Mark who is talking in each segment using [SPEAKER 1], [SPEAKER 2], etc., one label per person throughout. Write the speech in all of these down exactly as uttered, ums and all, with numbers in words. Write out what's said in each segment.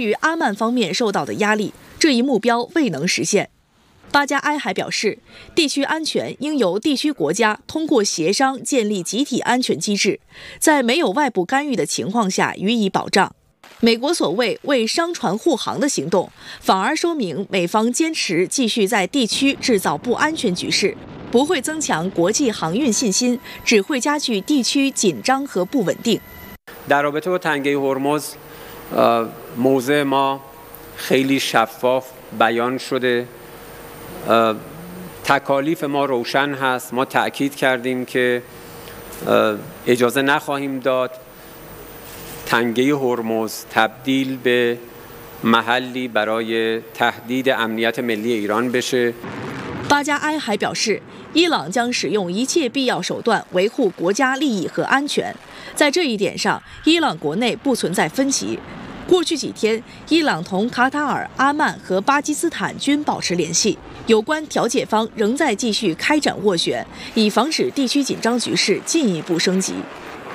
[SPEAKER 1] 于阿曼方面受到的压力，这一目标未能实现。巴加埃还表示，地区安全应由地区国家通过协商建立集体安全机制，在没有外部干预的情况下予以保障。美国所谓为商船护航的行动，反而说明美方坚持继续在地区制造不安全局势，不会增强国际航运信心，只会加剧地区紧张和不稳定。
[SPEAKER 2] در رابطه با تنگه هرمز موضع ما خیلی شفاف بیان شده. تکالیف ما روشن هست. ما تأکید کردیم که اجازه نخواهیم داد تنگه هرمز تبدیل به محلی برای تهدید امنیت ملی ایران بشه.
[SPEAKER 1] 巴加埃还表示，伊朗将使用一切必要手段维护国家利益和安全。在这一点上，伊朗国内不存在分歧。过去几天，伊朗同卡塔尔、阿曼和巴基斯坦均保持联系，有关调解方仍在继续开展斡旋，以防止地区紧张局势进一步升级。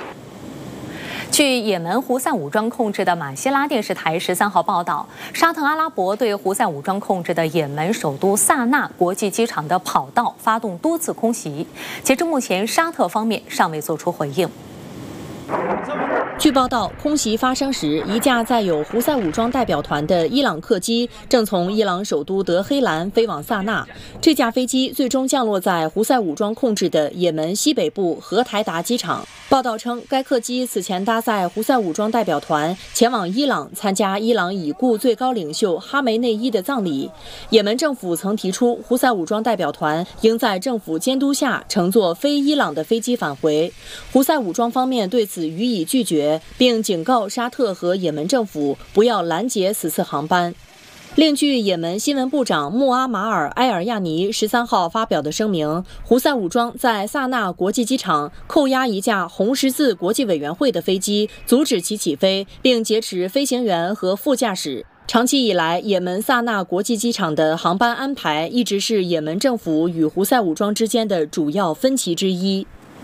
[SPEAKER 3] 据也门胡塞武装控制的马希拉电视台十三号报道，沙特阿拉伯对胡塞武装控制的也门首都萨那国际机场的跑道发动多次空袭。截至目前，沙特方面尚未作出回应。
[SPEAKER 4] 据报道，空袭发生时，一架载有胡塞武装代表团的伊朗客机正从伊朗首都德黑兰飞往萨那。这架飞机最终降落在胡塞武装控制的也门西北部荷台达机场。报道称，该客机此前搭载胡塞武装代表团前往伊朗参加伊朗已故最高领袖哈梅内伊的葬礼。也门政府曾提出，胡塞武装代表团应在政府监督下乘坐非伊朗的飞机返回。胡塞武装方面对此予以拒绝，并警告沙特和也门政府不要拦截此次航班。另据也门新闻部长穆阿马尔埃尔亚尼十三号发表的声明，胡塞武装在萨那国际机场扣押一架红十字国际委员会的飞机，阻止其起飞，并劫持飞行员和副驾驶。长期以来，也门萨那国际机场的航班安排一直是也门政府与胡塞武装之间的主要分歧之一。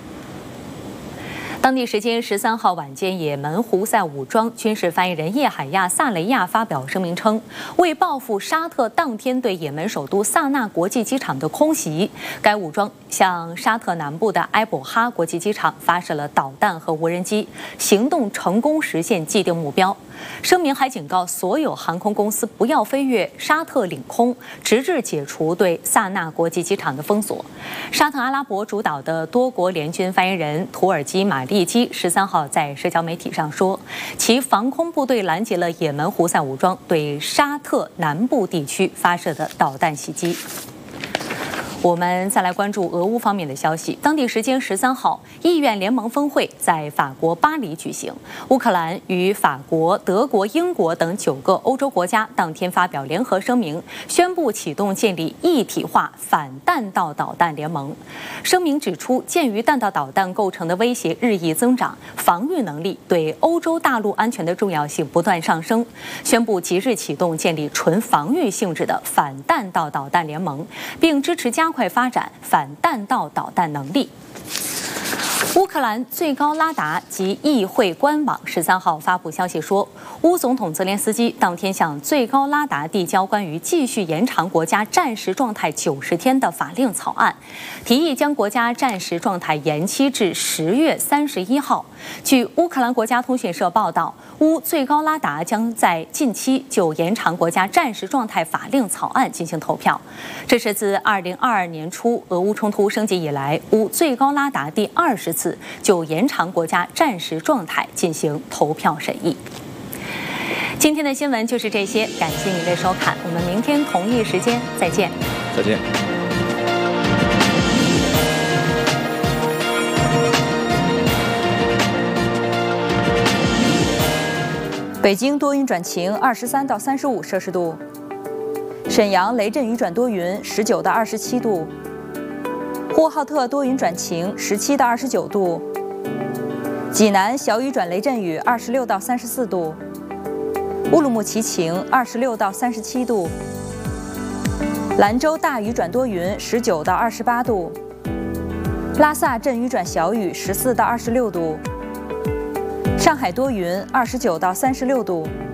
[SPEAKER 3] 当地时间十三号晚间，也门胡塞武装军事发言人叶海亚·萨雷亚发表声明称，为报复沙特当天对也门首都萨那国际机场的空袭，该武装向沙特南部的埃博哈国际机场发射了导弹和无人机，行动成功实现既定目标。声明还警告所有航空公司不要飞越沙特领空，直至解除对萨那国际机场的封锁。沙特阿拉伯主导的多国联军发言人土耳其马利基十三号在社交媒体上说，其防空部队拦截了也门胡塞武装对沙特南部地区发射的导弹袭击。我们再来关注俄乌方面的消息。当地时间十三号，议院联盟峰会在法国巴黎举行。乌克兰与法国、德国、英国等九个欧洲国家当天发表联合声明，宣布启动建立一体化反弹道导弹联盟。声明指出，鉴于弹道导弹构成的威胁日益增长，防御能力对欧洲大陆安全的重要性不断上升，宣布即日启动建立纯防御性质的反弹道导弹联盟，并支持加快发展反弹道导弹能力。乌克兰最高拉达及议会官网十三号发布消息说，乌总统泽连斯基当天向最高拉达递交关于继续延长国家战时状态九十天的法令草案，提议将国家战时状态延期至十月三十一号。据乌克兰国家通讯社报道，乌最高拉达将在近期就延长国家战时状态法令草案进行投票。这是自二零二二年初俄乌冲突升级以来，乌最高拉达第二十次就延长国家战时状态进行投票审议。今天的新闻就是这些，感谢您的收看，我们明天同一时间再见。
[SPEAKER 5] 再见。
[SPEAKER 6] 北京多云转晴，二十三到三十五摄氏度；沈阳雷阵雨转多云，十九到二十七度；呼和浩特多云转晴，十七到二十九度；济南小雨转雷阵雨，二十六到三十四度；乌鲁木齐晴，二十六到三十七度；兰州大雨转多云，十九到二十八度；拉萨阵雨转小雨，十四到二十六度。上海多云，二十九到三十六度。